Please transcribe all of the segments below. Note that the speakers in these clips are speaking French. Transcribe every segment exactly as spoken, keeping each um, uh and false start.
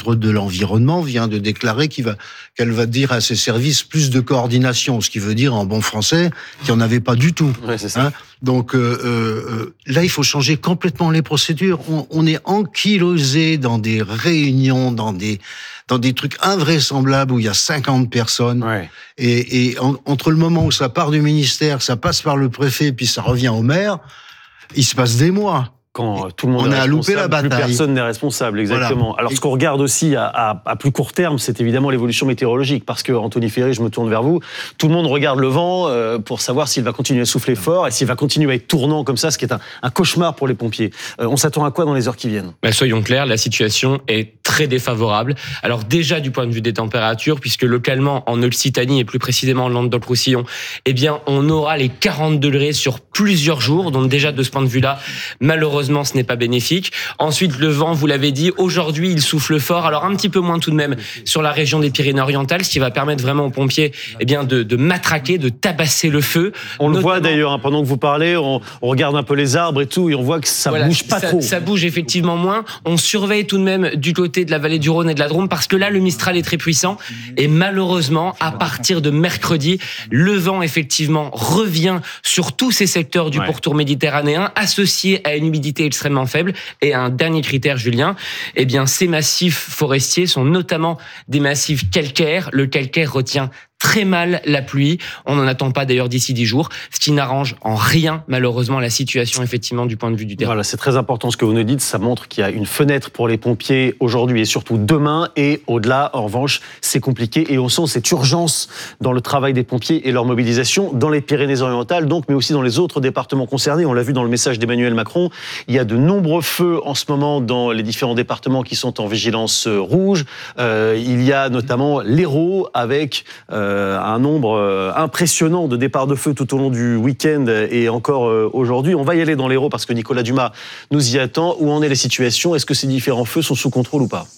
ministre de l'Environnement vient de déclarer qu'il va, qu'elle va dire à ses services plus de coordination, ce qui veut dire en bon français qu'il n'y en avait pas du tout. Ouais, c'est ça. Hein. Donc euh, euh, là, il faut changer complètement les procédures. On, on est ankylosé dans des réunions, dans des dans des trucs invraisemblables où il y a cinquante personnes. Ouais. Et, et en, entre le moment où ça part du ministère, ça passe par le préfet, puis ça revient au maire, il se passe des mois. Quand tout le monde on est a loupé la responsable, plus bataille. personne n'est responsable, exactement. Voilà. Alors, ce qu'on regarde aussi à, à, à plus court terme, c'est évidemment l'évolution météorologique, parce que, Anthony Ferry, je me tourne vers vous, tout le monde regarde le vent euh, pour savoir s'il va continuer à souffler fort et s'il va continuer à être tournant comme ça, ce qui est un, un cauchemar pour les pompiers. Euh, on s'attend à quoi dans les heures qui viennent ? Bah, soyons clairs, la situation est très défavorable. Alors déjà du point de vue des températures, puisque localement en Occitanie et plus précisément en Languedoc-Roussillon, eh bien on aura les quarante degrés sur plusieurs jours. Donc déjà de ce point de vue-là, malheureusement ce n'est pas bénéfique. Ensuite le vent, vous l'avez dit, aujourd'hui il souffle fort. Alors un petit peu moins tout de même sur la région des Pyrénées-Orientales, ce qui va permettre vraiment aux pompiers eh bien de, de matraquer, de tabasser le feu. On Notamment... le voit d'ailleurs, hein, pendant que vous parlez, on, on regarde un peu les arbres et tout, et on voit que ça voilà, bouge pas ça, trop. Ça bouge effectivement moins. On surveille tout de même du côté de la vallée du Rhône et de la Drôme, parce que là, le Mistral est très puissant. Et malheureusement, à partir de mercredi, le vent, effectivement, revient sur tous ces secteurs du ouais. pourtour méditerranéen, associé à une humidité extrêmement faible. Et un dernier critère, Julien, eh bien, ces massifs forestiers sont notamment des massifs calcaires. Le calcaire retient très mal la pluie. On n'en attend pas d'ailleurs d'ici dix jours, ce qui n'arrange en rien, malheureusement, la situation, effectivement, du point de vue du terrain. Voilà, c'est très important ce que vous nous dites. Ça montre qu'il y a une fenêtre pour les pompiers aujourd'hui et surtout demain. Et au-delà, en revanche, c'est compliqué. Et on sent cette urgence dans le travail des pompiers et leur mobilisation dans les Pyrénées-Orientales, donc, mais aussi dans les autres départements concernés. On l'a vu dans le message d'Emmanuel Macron. Il y a de nombreux feux en ce moment dans les différents départements qui sont en vigilance rouge. Euh, il y a notamment l'Hérault avec... Euh, un nombre impressionnant de départs de feu tout au long du week-end et encore aujourd'hui. On va y aller dans l'Hérault parce que Nicolas Dumas nous y attend. Où en est la situation ? Est-ce que ces différents feux sont sous contrôle ou pas ?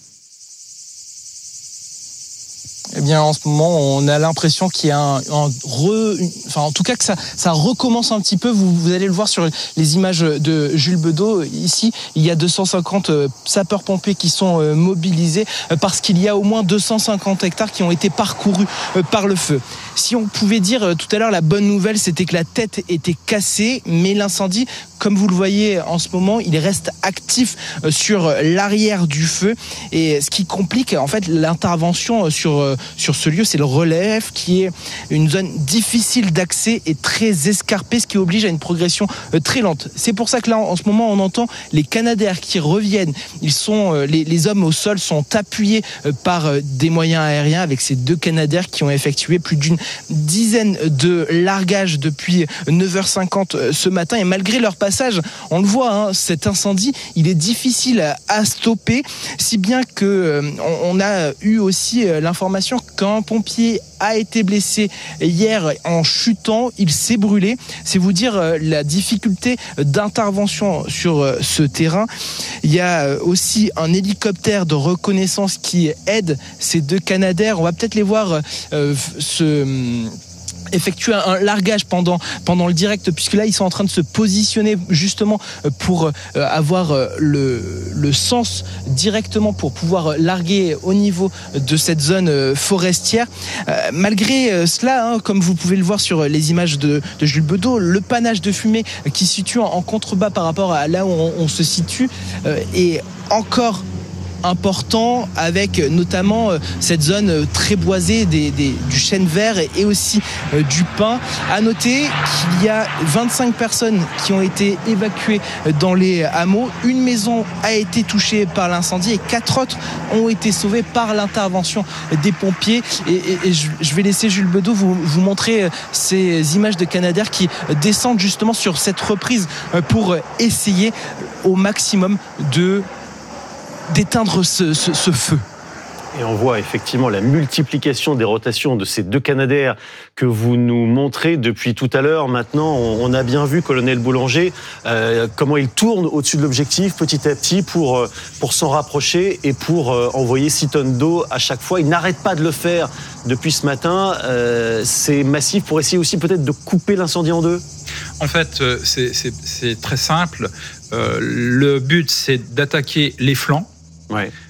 Eh bien, en ce moment, on a l'impression qu'il y a un, un re, une, enfin, en tout cas que ça, ça recommence un petit peu. Vous, vous allez le voir sur les images de Jules Bedeau. Ici, il y a deux cent cinquante sapeurs-pompiers qui sont mobilisés parce qu'il y a au moins deux cent cinquante hectares qui ont été parcourus par le feu. Si on pouvait dire tout à l'heure, la bonne nouvelle, c'était que la tête était cassée, mais l'incendie, comme vous le voyez en ce moment, il reste actif sur l'arrière du feu. Et ce qui complique, en fait, l'intervention sur sur ce lieu, c'est le relief qui est une zone difficile d'accès et très escarpée, ce qui oblige à une progression très lente. C'est pour ça que là, en ce moment, on entend les Canadair qui reviennent. Ils sont, les, les hommes au sol sont appuyés par des moyens aériens avec ces deux Canadair qui ont effectué plus d'une dizaine de largages depuis neuf heures cinquante ce matin. Et malgré leur passage, on le voit, hein, cet incendie, il est difficile à stopper, si bien que on a eu aussi l'information qu'un pompier a été blessé hier en chutant, il s'est brûlé. C'est vous dire la difficulté d'intervention sur ce terrain. Il y a aussi un hélicoptère de reconnaissance qui aide ces deux Canadair. On va peut-être les voir euh, se... effectuer un largage pendant pendant le direct, puisque là ils sont en train de se positionner justement pour avoir le le sens directement pour pouvoir larguer au niveau de cette zone forestière. Euh, malgré cela, hein, comme vous pouvez le voir sur les images de, de Jules Bedeau, le panache de fumée qui se situe en, en contrebas par rapport à là où on, on se situe euh, est encore important, avec notamment euh, cette zone très boisée des, des, du chêne vert et, et aussi euh, du pin. À noter qu'il y a vingt-cinq personnes qui ont été évacuées dans les hameaux. Une maison a été touchée par l'incendie et quatre autres ont été sauvées par l'intervention des pompiers. Et, et, et je, je vais laisser Jules Bedeau vous, vous montrer ces images de Canadair qui descendent justement sur cette reprise pour essayer au maximum de d'éteindre ce, ce, ce feu. Et on voit effectivement la multiplication des rotations de ces deux Canadair que vous nous montrez depuis tout à l'heure. Maintenant, on a bien vu, colonel Boulanger, euh, comment il tourne au-dessus de l'objectif petit à petit pour, pour s'en rapprocher et pour euh, envoyer six tonnes d'eau à chaque fois. Il n'arrête pas de le faire depuis ce matin. Euh, c'est massif pour essayer aussi peut-être de couper l'incendie en deux. En fait, c'est, c'est, c'est très simple. Euh, le but, c'est d'attaquer les flancs. Ouais.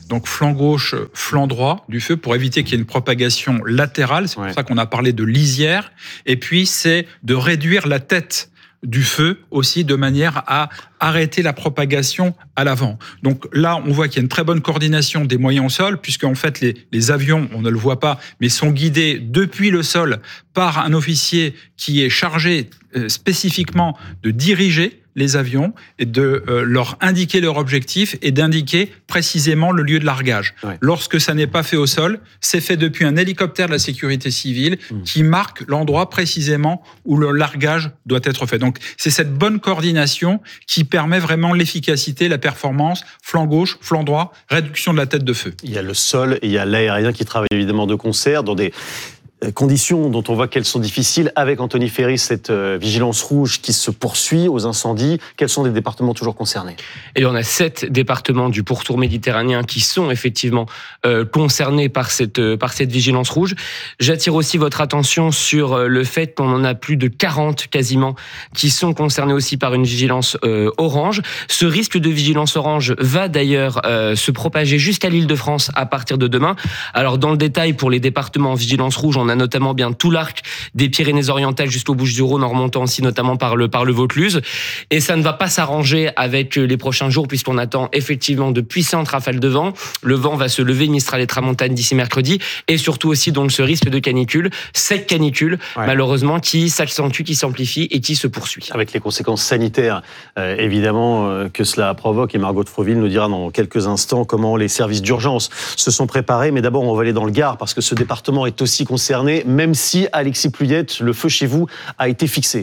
donc flanc gauche, flanc droit du feu pour éviter qu'il y ait une propagation latérale. C'est pour Ouais. ça qu'on a parlé de lisière. Et puis, c'est de réduire la tête du feu aussi de manière à arrêter la propagation à l'avant. Donc là, on voit qu'il y a une très bonne coordination des moyens au sol, puisque en fait les, les avions, on ne le voit pas, mais sont guidés depuis le sol par un officier qui est chargé euh, spécifiquement de diriger les avions et de euh, leur indiquer leur objectif et d'indiquer précisément le lieu de largage. Ouais. Lorsque ça n'est pas fait au sol, c'est fait depuis un hélicoptère de la sécurité civile Mmh. qui marque l'endroit précisément où le largage doit être fait. Donc c'est cette bonne coordination qui permet vraiment l'efficacité, la performance, flanc gauche, flanc droit, réduction de la tête de feu. Il y a le sol et il y a l'aérien qui travaillent évidemment de concert dans des conditions dont on voit qu'elles sont difficiles. Avec Anthony Ferry, cette euh, vigilance rouge qui se poursuit aux incendies. Quels sont les départements toujours concernés ? Et on a sept départements du pourtour méditerranéen qui sont effectivement euh, concernés par cette, euh, par cette vigilance rouge. J'attire aussi votre attention sur euh, le fait qu'on en a plus de quarante quasiment qui sont concernés aussi par une vigilance euh, orange. Ce risque de vigilance orange va d'ailleurs euh, se propager jusqu'à l'Île-de-France à partir de demain. Alors dans le détail, pour les départements en vigilance rouge, on a notamment bien tout l'arc des Pyrénées-Orientales jusqu'aux Bouches-du-Rhône, en remontant aussi notamment par le, par le Vaucluse. Et ça ne va pas s'arranger avec les prochains jours, puisqu'on attend effectivement de puissantes rafales de vent. Le vent va se lever, Mistral et Tramontane d'ici mercredi, et surtout aussi donc ce risque de canicule, sec canicule, Ouais. malheureusement, qui s'accentue, qui s'amplifie et qui se poursuit. Avec les conséquences sanitaires, euh, évidemment, euh, que cela provoque. Et Margot de Froville nous dira dans quelques instants comment les services d'urgence se sont préparés. Mais d'abord, on va aller dans le Gard, parce que ce département est aussi concerné, même si, Alexis Pluyette, le feu chez vous a été fixé.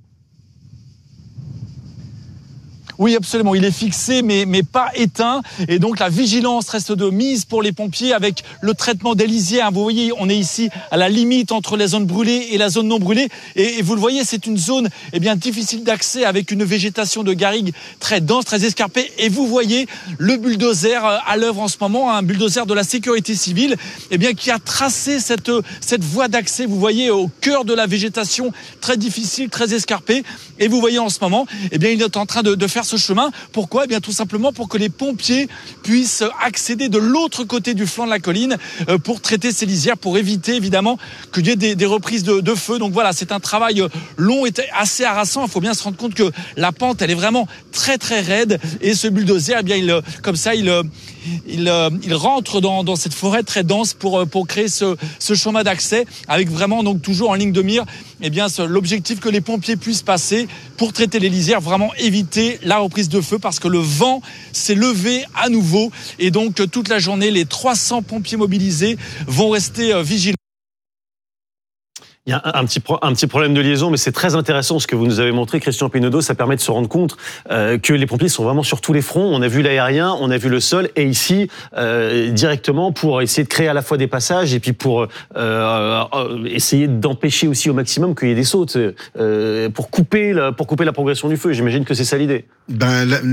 Oui, absolument. Il est fixé, mais, mais pas éteint. Et donc, la vigilance reste de mise pour les pompiers avec le traitement des lisières. Vous voyez, on est ici à la limite entre la zone brûlée et la zone non brûlée. Et, et vous le voyez, c'est une zone eh bien, difficile d'accès avec une végétation de garrigue très dense, très escarpée. Et vous voyez le bulldozer à l'œuvre en ce moment, un bulldozer de la sécurité civile, eh bien, qui a tracé cette, cette voie d'accès. Vous voyez, au cœur de la végétation très difficile, très escarpée. Et vous voyez en ce moment, eh bien, il est en train de, de faire ce chemin. Pourquoi ? Eh bien, tout simplement pour que les pompiers puissent accéder de l'autre côté du flanc de la colline euh, pour traiter ces lisières, pour éviter évidemment qu'il y ait des, des reprises de, de feu. Donc voilà, c'est un travail long et assez harassant. Il faut bien se rendre compte que la pente, elle est vraiment très très raide. Et ce bulldozer, eh bien, il, comme ça, il, il, il rentre dans, dans cette forêt très dense pour, pour créer ce, ce chemin d'accès, avec vraiment donc toujours en ligne de mire, eh bien, l'objectif que les pompiers puissent passer pour traiter les lisières, vraiment éviter la reprise de feu, parce que le vent s'est levé à nouveau et donc toute la journée les trois cents pompiers mobilisés vont rester vigilants. Il y a un, un, petit pro, un petit problème de liaison, mais c'est très intéressant ce que vous nous avez montré, Christian Pinaudot. Ça permet de se rendre compte euh, que les pompiers sont vraiment sur tous les fronts. On a vu l'aérien, on a vu le sol, et ici, euh, directement, pour essayer de créer à la fois des passages et puis pour euh, euh, essayer d'empêcher aussi au maximum qu'il y ait des sautes, euh, pour, couper la, pour couper la progression du feu. J'imagine que c'est ça l'idée. Ben, la,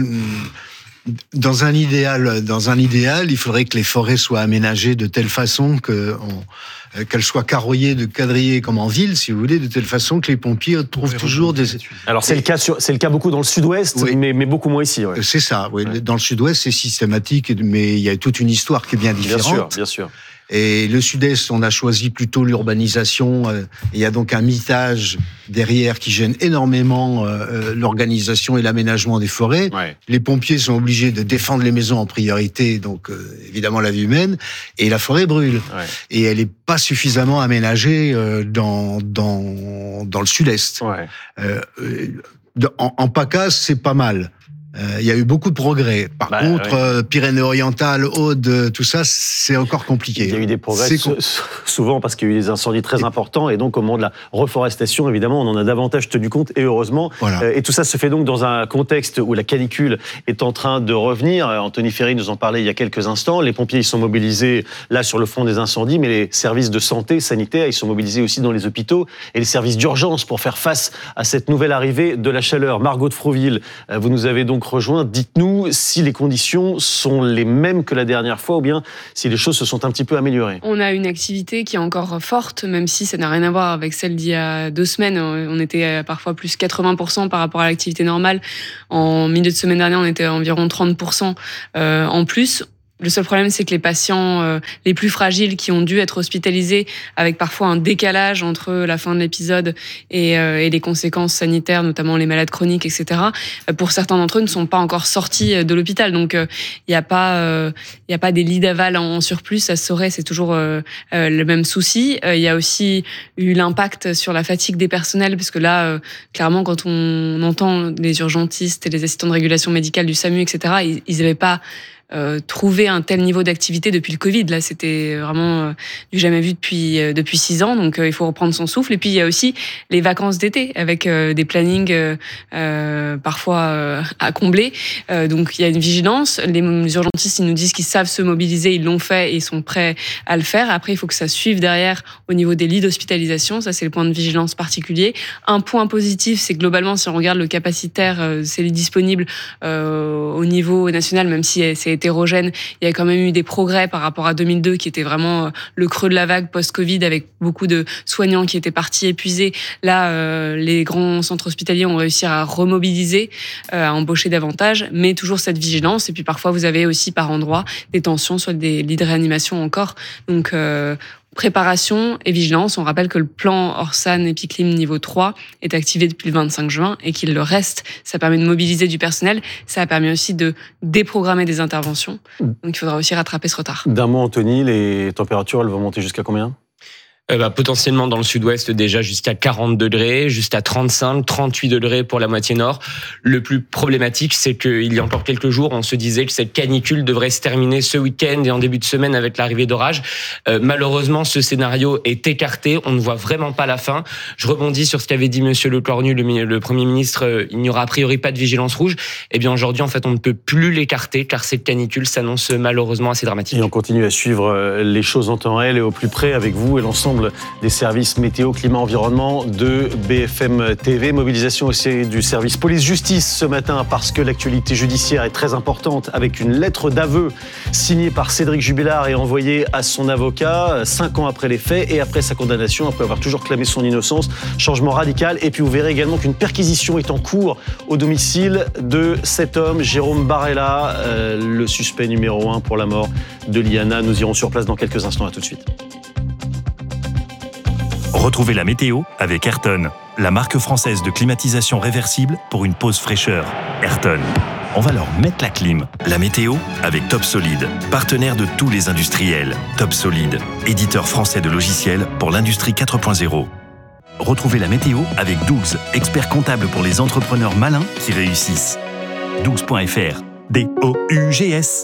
dans un idéal, dans un idéal, il faudrait que les forêts soient aménagées de telle façon que on, qu'elles soient carroyées de quadrillés comme en ville, si vous voulez, de telle façon que les pompiers trouvent toujours des... Alors c'est le cas sur, c'est le cas beaucoup dans le sud-ouest, oui. mais, mais beaucoup moins ici. Ouais. C'est ça, oui. Ouais. Dans le sud-ouest, c'est systématique, mais il y a toute une histoire qui est bien différente. Bien sûr, bien sûr. Et le sud-est, on a choisi plutôt l'urbanisation. Euh, il y a donc un mitage derrière qui gêne énormément euh, l'organisation et l'aménagement des forêts. Ouais. Les pompiers sont obligés de défendre les maisons en priorité, donc euh, évidemment la vie humaine, et la forêt brûle. Ouais. Et elle n'est pas suffisamment aménagée euh, dans, dans, dans le sud-est. Ouais. Euh, en, en PACA, c'est pas mal. Il euh, y a eu beaucoup de progrès. Par bah, contre, ouais. euh, Pyrénées-Orientales, Aude, tout ça, c'est encore compliqué. Il y a eu des progrès com- souvent parce qu'il y a eu des incendies très et importants et donc au moment de la reforestation, évidemment, on en a davantage tenu compte et heureusement. Voilà. Euh, et tout ça se fait donc dans un contexte où la canicule est en train de revenir. Anthony Ferry nous en parlait il y a quelques instants. Les pompiers, ils sont mobilisés là sur le front des incendies, mais les services de santé sanitaire, ils sont mobilisés aussi dans les hôpitaux et les services d'urgence pour faire face à cette nouvelle arrivée de la chaleur. Margot de Froville, vous nous avez donc rejoint. Dites-nous si les conditions sont les mêmes que la dernière fois ou bien si les choses se sont un petit peu améliorées. On a une activité qui est encore forte, même si ça n'a rien à voir avec celle d'il y a deux semaines. On était à parfois plus quatre-vingts pour cent par rapport à l'activité normale. En milieu de semaine dernière, on était à environ trente pour cent en plus. Le seul problème, c'est que les patients euh, les plus fragiles qui ont dû être hospitalisés avec parfois un décalage entre la fin de l'épisode et, euh, et les conséquences sanitaires, notamment les malades chroniques, et cetera, euh, pour certains d'entre eux, ne sont pas encore sortis de l'hôpital. Donc, il euh, n'y a pas, euh, y a pas des lits d'aval en, en surplus, ça se saurait, c'est toujours euh, euh, le même souci. Il euh, y a aussi eu l'impact sur la fatigue des personnels, parce que là, euh, clairement, quand on entend les urgentistes et les assistants de régulation médicale du SAMU, et cetera, ils n'avaient pas Euh, trouver un tel niveau d'activité depuis le Covid. Là, c'était vraiment euh, du jamais vu depuis euh, depuis six ans. Donc, euh, il faut reprendre son souffle. Et puis, il y a aussi les vacances d'été avec euh, des plannings euh, euh, parfois euh, à combler. Euh, donc, il y a une vigilance. Les urgentistes, ils nous disent qu'ils savent se mobiliser. Ils l'ont fait et ils sont prêts à le faire. Après, il faut que ça suive derrière au niveau des lits d'hospitalisation. Ça, c'est le point de vigilance particulier. Un point positif, c'est globalement, si on regarde le capacitaire, euh, c'est les disponibles euh, au niveau national, même si c'est hétérogène, il y a quand même eu des progrès par rapport à deux mille deux qui était vraiment le creux de la vague post-Covid avec beaucoup de soignants qui étaient partis épuisés. Là, euh, les grands centres hospitaliers ont réussi à remobiliser, euh, à embaucher davantage, mais toujours cette vigilance. Et puis parfois, vous avez aussi par endroits des tensions sur des lits de réanimation encore. Donc, euh, préparation et vigilance. On rappelle que le plan Orsan Epiclim niveau trois est activé depuis le vingt-cinq juin et qu'il le reste. Ça permet de mobiliser du personnel. Ça a permis aussi de déprogrammer des interventions. Donc, il faudra aussi rattraper ce retard. D'un mot, Anthony, les températures, elles vont monter jusqu'à combien ? Euh, bah, potentiellement dans le sud-ouest déjà jusqu'à quarante degrés, jusqu'à trente-cinq, trente-huit degrés pour la moitié nord. Le plus problématique, c'est qu'il y a encore quelques jours, on se disait que cette canicule devrait se terminer ce week-end et en début de semaine avec l'arrivée d'orages. Euh, malheureusement, ce scénario est écarté. On ne voit vraiment pas la fin. Je rebondis sur ce qu'avait dit Monsieur Lecornu, le, le Premier ministre. Euh, il n'y aura a priori pas de vigilance rouge. Eh bien, aujourd'hui, en fait, on ne peut plus l'écarter car cette canicule s'annonce malheureusement assez dramatique. Et on continue à suivre les choses en temps réel et au plus près avec vous et l'ensemble des services météo, climat, environnement de B F M T V. Mobilisation aussi du service police-justice ce matin parce que l'actualité judiciaire est très importante avec une lettre d'aveu signée par Cédric Jubillar et envoyée à son avocat cinq ans après les faits et après sa condamnation, après avoir toujours clamé son innocence. Changement radical. Et puis vous verrez également qu'une perquisition est en cours au domicile de cet homme, Jérôme Barella, euh, le suspect numéro un pour la mort de Liana. Nous irons sur place dans quelques instants. À tout de suite. Retrouvez la météo avec Ayrton, la marque française de climatisation réversible pour une pause fraîcheur. Ayrton, on va leur mettre la clim. La météo avec Top Solid, partenaire de tous les industriels. Top Solid, éditeur français de logiciels pour l'industrie quatre point zéro. Retrouvez la météo avec Dougs, expert comptable pour les entrepreneurs malins qui réussissent. dougs point F R, D O U G S.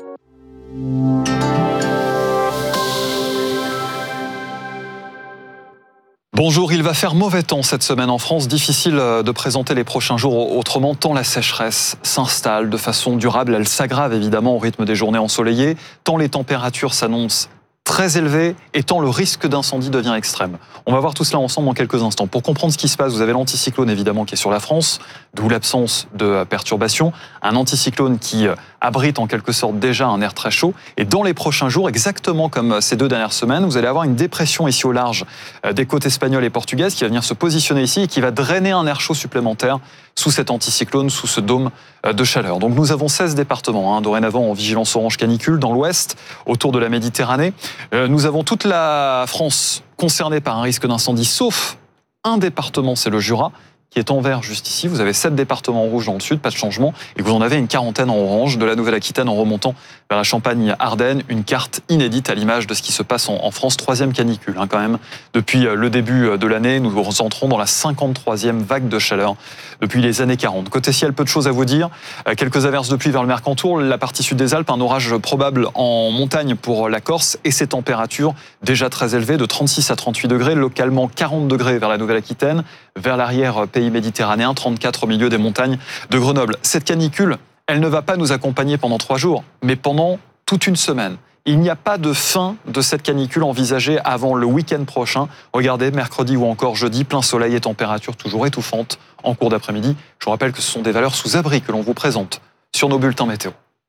Bonjour, il va faire mauvais temps cette semaine en France. Difficile de présenter les prochains jours autrement, tant la sécheresse s'installe de façon durable. Elle s'aggrave évidemment au rythme des journées ensoleillées, tant les températures s'annoncent très élevées et tant le risque d'incendie devient extrême. On va voir tout cela ensemble en quelques instants. Pour comprendre ce qui se passe, vous avez l'anticyclone évidemment qui est sur la France, d'où l'absence de perturbations. Un anticyclone qui abrite en quelque sorte déjà un air très chaud. Et dans les prochains jours, exactement comme ces deux dernières semaines, vous allez avoir une dépression ici au large des côtes espagnoles et portugaises qui va venir se positionner ici et qui va drainer un air chaud supplémentaire sous cet anticyclone, sous ce dôme de chaleur. Donc nous avons seize départements, hein, dorénavant en vigilance orange canicule, dans l'ouest, autour de la Méditerranée. Euh, nous avons toute la France concernée par un risque d'incendie, sauf un département, c'est le Jura, qui est en vert juste ici. Vous avez sept départements en rouge dans le sud, pas de changement, et vous en avez une quarantaine en orange, de la Nouvelle-Aquitaine en remontant vers la Champagne-Ardenne, une carte inédite à l'image de ce qui se passe en, en France. Troisième canicule, hein, quand même. Depuis le début de l'année, nous entrons dans la cinquante-troisième vague de chaleur depuis les années quarante. Côté ciel, peu de choses à vous dire. Quelques averses de pluie vers le Mercantour, la partie sud des Alpes, un orage probable en montagne pour la Corse, et ces températures déjà très élevées, de trente-six à trente-huit degrés, localement quarante degrés vers la Nouvelle-Aquitaine, vers l'arrière pays méditerranéen, trente-quatre au milieu des montagnes de Grenoble. Cette canicule, elle ne va pas nous accompagner pendant trois jours, mais pendant toute une semaine. Il n'y a pas de fin de cette canicule envisagée avant le week-end prochain. Regardez, mercredi ou encore jeudi, plein soleil et température toujours étouffantes en cours d'après-midi. Je vous rappelle que ce sont des valeurs sous abri que l'on vous présente sur nos bulletins météo.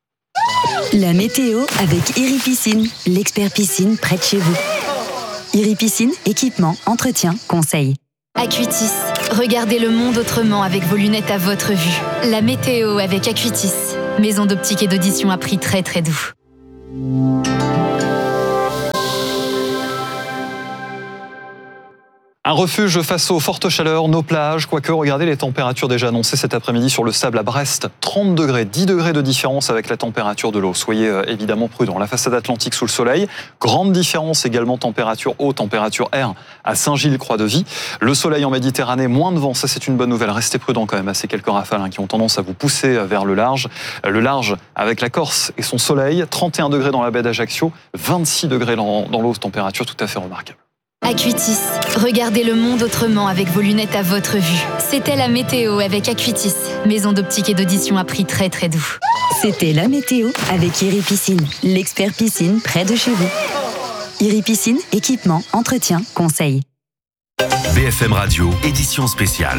La météo avec Iri Piscine, l'expert piscine près de chez vous. Iri Piscine, équipement, entretien, conseil. Acuitis, regardez le monde autrement avec vos lunettes à votre vue. La météo avec Acuitis, maison d'optique et d'audition à prix très très doux. Un refuge face aux fortes chaleurs, nos plages, quoique regardez les températures déjà annoncées cet après-midi sur le sable à Brest. trente degrés, dix degrés de différence avec la température de l'eau. Soyez évidemment prudents. La façade atlantique sous le soleil, grande différence également température eau, température air à Saint-Gilles-Croix-de-Vie. Le soleil en Méditerranée, moins de vent, ça c'est une bonne nouvelle. Restez prudents quand même à ces quelques rafales hein, qui ont tendance à vous pousser vers le large. Le large avec la Corse et son soleil, trente et un degrés dans la baie d'Ajaccio, vingt-six degrés dans, dans l'eau, température tout à fait remarquable. Acuitis, regardez le monde autrement avec vos lunettes à votre vue. C'était la météo avec Acuitis, maison d'optique et d'audition à prix très très doux. C'était la météo avec Iripiscine, l'expert piscine près de chez vous. Iripiscine, équipement, entretien, conseil. B F M Radio, édition spéciale.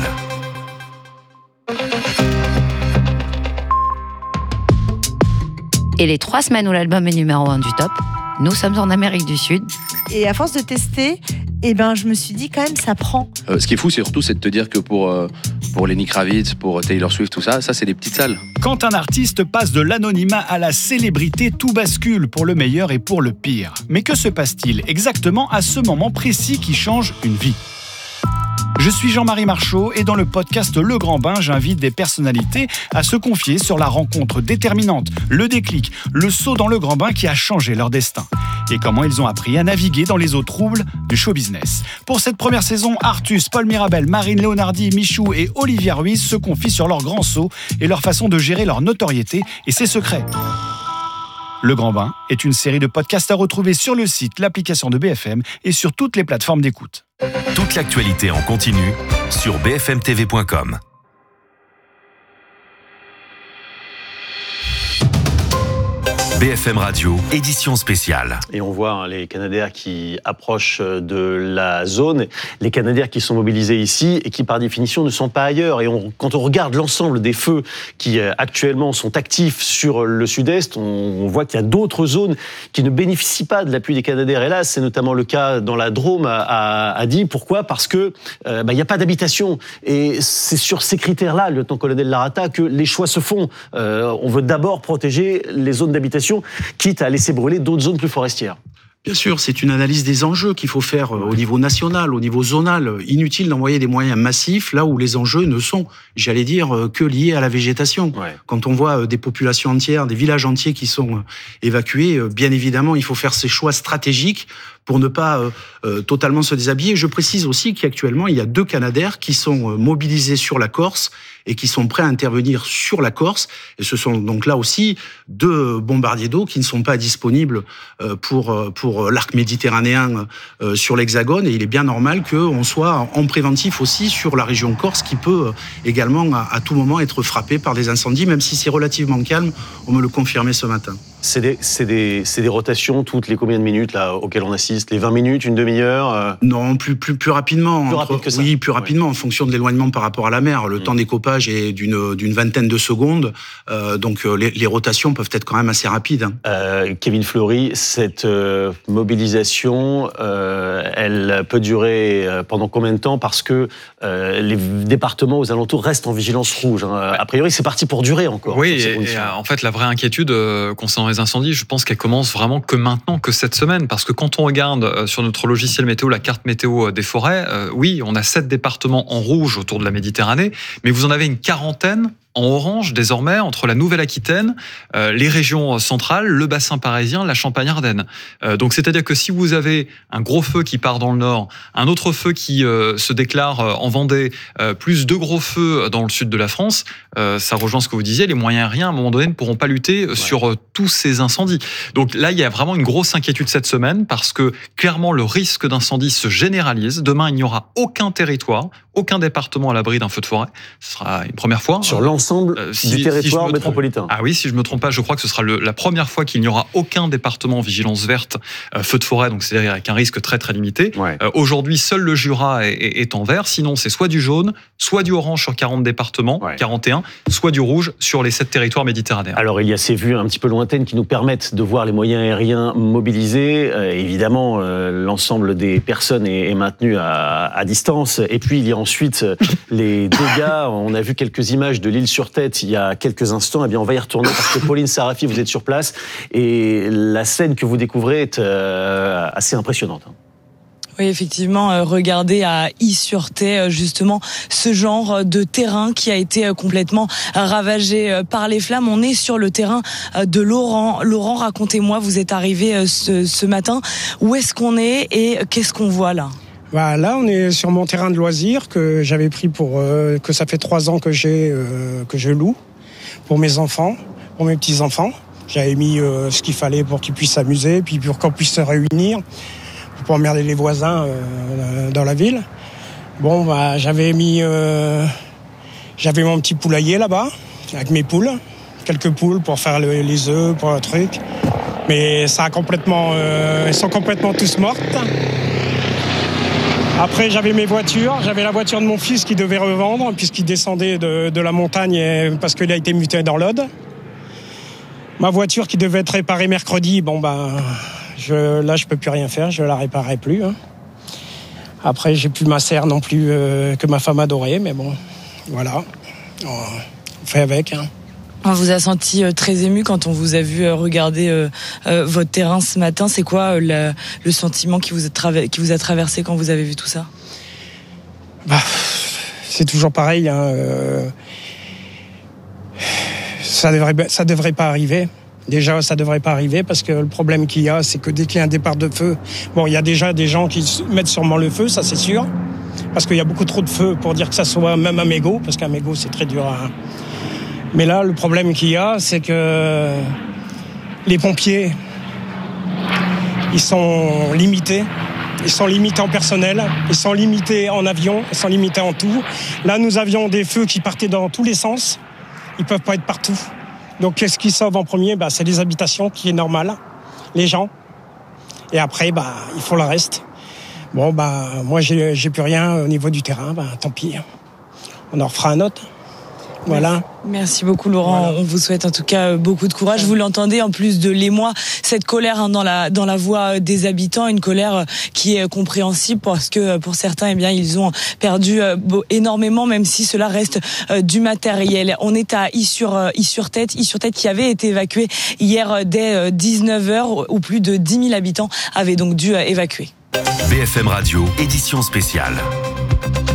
Et les trois semaines où l'album est numéro un du top, nous sommes en Amérique du Sud. Et à force de tester, eh ben, je me suis dit quand même, ça prend. Euh, ce qui est fou, c'est surtout c'est de te dire que pour, euh, pour Lenny Kravitz, pour Taylor Swift, tout ça, ça c'est des petites salles. Quand un artiste passe de l'anonymat à la célébrité, tout bascule pour le meilleur et pour le pire. Mais que se passe-t-il exactement à ce moment précis qui change une vie ? Je suis Jean-Marie Marchaud et dans le podcast Le Grand Bain, j'invite des personnalités à se confier sur la rencontre déterminante, le déclic, le saut dans le grand bain qui a changé leur destin et comment ils ont appris à naviguer dans les eaux troubles du show business. Pour cette première saison, Artus, Paul Mirabel, Marine Leonardi, Michou et Olivia Ruiz se confient sur leur grand saut et leur façon de gérer leur notoriété et ses secrets. Le Grand Bain est une série de podcasts à retrouver sur le site, l'application de B F M et sur toutes les plateformes d'écoute. Toute l'actualité en continu sur b f m t v point com. B F M Radio, édition spéciale. Et on voit hein, les Canadair qui approchent de la zone, les Canadair qui sont mobilisés ici et qui par définition ne sont pas ailleurs. Et on, quand on regarde l'ensemble des feux qui euh, actuellement sont actifs sur le sud-est, on, on voit qu'il y a d'autres zones qui ne bénéficient pas de l'appui des Canadair. Et là, c'est notamment le cas dans la Drôme à, à, à Die. Pourquoi ? Parce que euh, bah, y a pas d'habitation. Et c'est sur ces critères-là, le lieutenant-colonel Larata, que les choix se font. Euh, on veut d'abord protéger les zones d'habitation, quitte à laisser brûler d'autres zones plus forestières. Bien sûr, c'est une analyse des enjeux qu'il faut faire au niveau national, au niveau zonal. Inutile d'envoyer des moyens massifs là où les enjeux ne sont, j'allais dire, que liés à la végétation. Ouais. Quand on voit des populations entières, des villages entiers qui sont évacués, bien évidemment, il faut faire ces choix stratégiques pour ne pas euh, euh, totalement se déshabiller. Je précise aussi qu'actuellement, il y a deux Canadair qui sont mobilisés sur la Corse et qui sont prêts à intervenir sur la Corse. Et ce sont donc là aussi deux bombardiers d'eau qui ne sont pas disponibles euh, pour, pour l'arc méditerranéen euh, sur l'Hexagone. Et il est bien normal qu'on soit en préventif aussi sur la région Corse qui peut également à, à tout moment être frappée par des incendies, même si c'est relativement calme. On me le confirmait ce matin. C'est des, c'est des, c'est des rotations toutes les combien de minutes là, auxquelles on assiste ? Les vingt minutes, une demi-heure euh... Non, plus, plus, plus rapidement. Plus entre, rapide que ça. Oui, plus rapidement, ouais. En fonction de l'éloignement par rapport à la mer. Le mmh. temps d'écopage est d'une, d'une vingtaine de secondes. Euh, donc les, les rotations peuvent être quand même assez rapides. Hein. Euh, Kevin Fleury, cette euh, mobilisation, euh, elle peut durer pendant combien de temps ? Parce que euh, les départements aux alentours restent en vigilance rouge. Hein. A priori, c'est parti pour durer encore. Oui, et, et en fait, la vraie inquiétude euh, concernant les incendies, je pense qu'elle commence vraiment que maintenant, que cette semaine. Parce que quand on regarde euh, sur notre logiciel météo, la carte météo des forêts, euh, oui, on a sept départements en rouge autour de la Méditerranée, mais vous en avez une quarantaine en orange désormais entre la Nouvelle-Aquitaine, euh, les régions centrales, le bassin parisien, la Champagne-Ardenne. Euh, donc c'est-à-dire que si vous avez un gros feu qui part dans le nord, un autre feu qui euh, se déclare en Vendée, euh, plus deux gros feux dans le sud de la France, euh, ça rejoint ce que vous disiez, les moyens aériens à un moment donné ne pourront pas lutter ouais. sur euh, tous ces incendies. Donc là, il y a vraiment une grosse inquiétude cette semaine parce que clairement le risque d'incendie se généralise. Demain, il n'y aura aucun territoire, aucun département à l'abri d'un feu de forêt. Ce sera une première fois. Sur l'ensemble Euh, si, du territoire si métropolitain. Ah oui, si je ne me trompe pas, je crois que ce sera le, la première fois qu'il n'y aura aucun département en vigilance verte euh, feu de forêt, donc c'est-à-dire avec un risque très très limité. Ouais. Euh, aujourd'hui, seul le Jura est, est, est en vert, sinon c'est soit du jaune, soit du orange sur quarante départements, ouais. quarante et un, soit du rouge sur les sept territoires méditerranéens. Alors il y a ces vues un petit peu lointaines qui nous permettent de voir les moyens aériens mobilisés. Euh, évidemment, euh, l'ensemble des personnes est, est maintenu à, à distance. Et puis il y a ensuite les dégâts. On a vu quelques images de l'île Is-sur-Tête il y a quelques instants. Eh bien, on va y retourner parce que Pauline Sarafi, vous êtes sur place et la scène que vous découvrez est euh, assez impressionnante. Oui, effectivement, euh, regardez à Is-sur-Tête, euh, justement, ce genre de terrain qui a été euh, complètement ravagé euh, par les flammes. On est sur le terrain euh, de Laurent. Laurent, racontez-moi, vous êtes arrivé euh, ce, ce matin. Où est-ce qu'on est et qu'est-ce qu'on voit là ? Bah, là, on est sur mon terrain de loisirs que j'avais pris pour euh, que ça fait trois ans que j'ai euh, que je loue pour mes enfants, pour mes petits enfants. J'avais mis euh, ce qu'il fallait pour qu'ils puissent s'amuser, puis pour qu'on puisse se réunir. Pour emmerder les voisins euh, dans la ville. Bon, bah, j'avais mis, euh, j'avais mon petit poulailler là-bas avec mes poules, quelques poules pour faire le, les œufs, pour un truc. Mais ça a complètement, euh, elles sont complètement tous mortes. Après, j'avais mes voitures, j'avais la voiture de mon fils qui devait revendre puisqu'il descendait de, de la montagne et, parce qu'il a été muté dans l'Aude. Ma voiture qui devait être réparée mercredi, bon bah. Je, là, je peux plus rien faire, je la réparerai plus. Hein. Après, j'ai plus ma serre non plus euh, que ma femme adorait, mais bon, voilà, on fait avec. Hein. On vous a senti euh, très ému quand on vous a vu euh, regarder euh, euh, votre terrain ce matin. C'est quoi euh, la, le sentiment qui vous, a traver- qui vous a traversé quand vous avez vu tout ça ? Bah, c'est toujours pareil. Hein, euh, ça devrait, ça devrait pas arriver. Déjà, ça devrait pas arriver parce que le problème qu'il y a, c'est que dès qu'il y a un départ de feu, bon, il y a déjà des gens qui mettent sûrement le feu, ça c'est sûr, parce qu'il y a beaucoup trop de feu pour dire que ça soit même un mégot, parce qu'un mégot c'est très dur à... Mais là, le problème qu'il y a, c'est que les pompiers, ils sont limités. Ils sont limités en personnel, ils sont limités en avion, ils sont limités en tout. Là, nous avions des feux qui partaient dans tous les sens, ils peuvent pas être partout. Donc, qu'est-ce qui sauve en premier ? Bah, c'est les habitations, qui est normal, les gens. Et après, bah, il faut le reste. Bon, bah, moi, j'ai, j'ai plus rien au niveau du terrain. Bah, tant pis. On en refera un autre. Voilà. Merci beaucoup, Laurent. Voilà. On vous souhaite en tout cas beaucoup de courage. Vous l'entendez, en plus de l'émoi, cette colère hein, dans la dans la voix des habitants, une colère qui est compréhensible parce que pour certains, eh bien, ils ont perdu euh, énormément, même si cela reste euh, du matériel. On est à Is-sur-Tête, Is-sur-Tête qui avait été évacué hier dès dix-neuf heures, où plus de dix mille habitants avaient donc dû euh, évacuer. B F M Radio, édition spéciale.